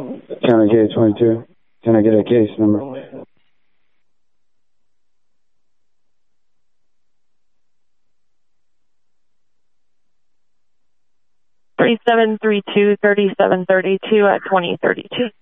County Gate 22. Can I get a case number? 3732 3732 at 2032.